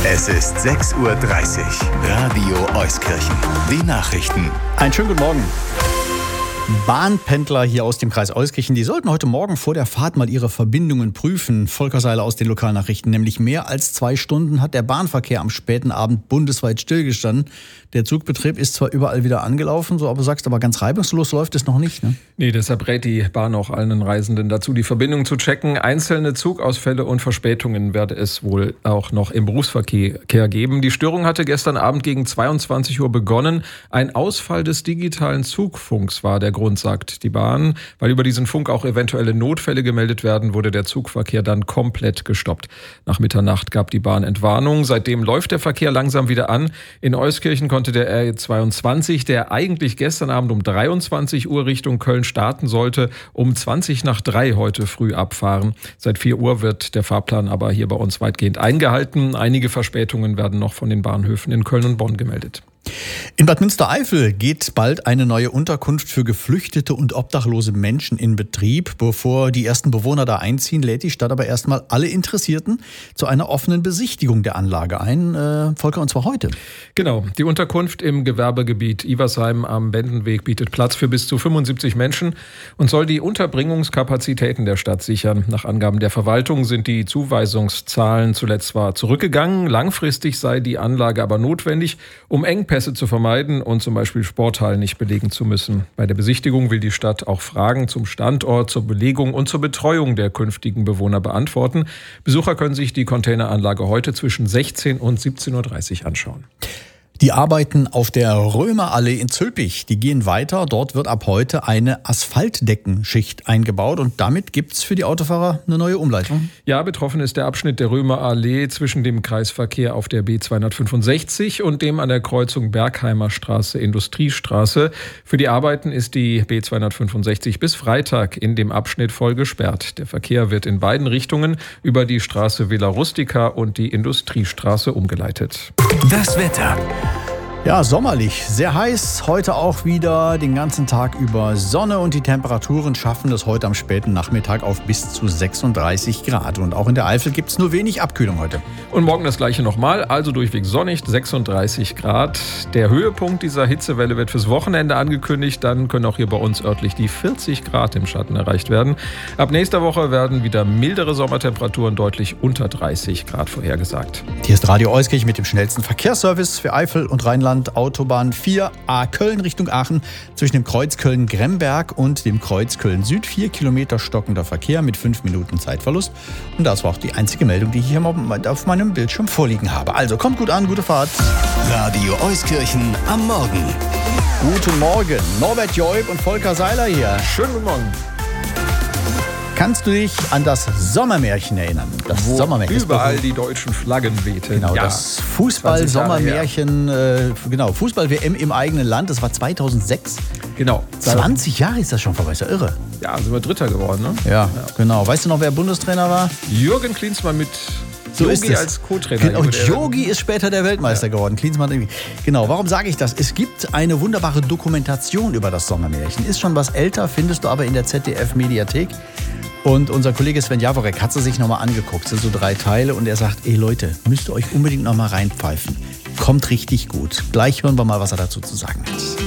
Es ist 6:30 Uhr. Radio Euskirchen. Die Nachrichten. Einen schönen guten Morgen. Bahnpendler hier aus dem Kreis Euskirchen, die sollten heute Morgen vor der Fahrt mal ihre Verbindungen prüfen. Volker Seiler aus den Lokalnachrichten. Nämlich mehr als 2 Stunden hat der Bahnverkehr am späten Abend bundesweit stillgestanden. Der Zugbetrieb ist zwar überall wieder angelaufen, so aber sagst aber ganz reibungslos läuft es noch nicht, ne? Nee, deshalb rät die Bahn auch allen Reisenden dazu, die Verbindung zu checken. Einzelne Zugausfälle und Verspätungen werde es wohl auch noch im Berufsverkehr geben. Die Störung hatte gestern Abend gegen 22 Uhr begonnen. Ein Ausfall des digitalen Zugfunks war der Grund, sagt die Bahn. Weil über diesen Funk auch eventuelle Notfälle gemeldet werden, wurde der Zugverkehr dann komplett gestoppt. Nach Mitternacht gab die Bahn Entwarnung. Seitdem läuft der Verkehr langsam wieder an. In Euskirchen konnte der RE22, der eigentlich gestern Abend um 23 Uhr Richtung Köln starten sollte, um 2:20 heute früh abfahren. Seit 4 Uhr wird der Fahrplan aber hier bei uns weitgehend eingehalten. Einige Verspätungen werden noch von den Bahnhöfen in Köln und Bonn gemeldet. In Bad Münstereifel geht bald eine neue Unterkunft für geflüchtete und obdachlose Menschen in Betrieb. Bevor die ersten Bewohner da einziehen, lädt die Stadt aber erstmal alle Interessierten zu einer offenen Besichtigung der Anlage ein. Volker, und zwar heute. Genau, die Unterkunft im Gewerbegebiet Iversheim am Bendenweg bietet Platz für bis zu 75 Menschen und soll die Unterbringungskapazitäten der Stadt sichern. Nach Angaben der Verwaltung sind die Zuweisungszahlen zuletzt zwar zurückgegangen. Langfristig sei die Anlage aber notwendig, um Engpässe zu vermeiden und zum Beispiel Sporthallen nicht belegen zu müssen. Bei der Besichtigung will die Stadt auch Fragen zum Standort, zur Belegung und zur Betreuung der künftigen Bewohner beantworten. Besucher können sich die Containeranlage heute zwischen 16 und 17:30 Uhr anschauen. Die Arbeiten auf der Römerallee in Zülpich, die gehen weiter. Dort wird ab heute eine Asphaltdeckenschicht eingebaut und damit gibt's für die Autofahrer eine neue Umleitung. Ja, betroffen ist der Abschnitt der Römerallee zwischen dem Kreisverkehr auf der B265 und dem an der Kreuzung Bergheimer Straße, Industriestraße. Für die Arbeiten ist die B265 bis Freitag in dem Abschnitt voll gesperrt. Der Verkehr wird in beiden Richtungen über die Straße Villa Rustica und die Industriestraße umgeleitet. Das Wetter. Ja, sommerlich, sehr heiß, heute auch wieder den ganzen Tag über Sonne und die Temperaturen schaffen es heute am späten Nachmittag auf bis zu 36 Grad. Und auch in der Eifel gibt es nur wenig Abkühlung heute. Und morgen das gleiche nochmal, also durchweg sonnig, 36 Grad. Der Höhepunkt dieser Hitzewelle wird fürs Wochenende angekündigt, dann können auch hier bei uns örtlich die 40 Grad im Schatten erreicht werden. Ab nächster Woche werden wieder mildere Sommertemperaturen deutlich unter 30 Grad vorhergesagt. Hier ist Radio Euskirchen mit dem schnellsten Verkehrsservice für Eifel und Rheinland. Autobahn 4A Köln Richtung Aachen zwischen dem Kreuz Köln-Gremberg und dem Kreuz Köln-Süd. 4 Kilometer stockender Verkehr mit 5 Minuten Zeitverlust. Und das war auch die einzige Meldung, die ich hier auf meinem Bildschirm vorliegen habe. Also kommt gut an, gute Fahrt. Radio Euskirchen am Morgen. Guten Morgen, Norbert Joib und Volker Seiler hier. Schönen guten Morgen. Kannst du dich an das Sommermärchen erinnern? Das Wo Sommermärchen. überall die deutschen Flaggen wehten. Genau, ja. das Fußball-Sommermärchen, Fußball-WM im eigenen Land, das war 2006. Genau. 20 Jahre ist das schon vorbei, ist ja irre. Ja, sind wir Dritter geworden, ne? Ja, genau. Weißt du noch, wer Bundestrainer war? Jürgen Klinsmann mit So ist Jogi es. als Co-Trainer. Und Jogi ist später der Weltmeister geworden. Klinsmann irgendwie. Genau, warum sage ich das? Es gibt eine wunderbare Dokumentation über das Sommermärchen. Ist schon was älter, findest du aber in der ZDF-Mediathek. Und unser Kollege Sven Jaworek hat sie sich nochmal angeguckt. Das sind so 3 Teile und er sagt, ey Leute, müsst ihr euch unbedingt nochmal reinpfeifen. Kommt richtig gut. Gleich hören wir mal, was er dazu zu sagen hat.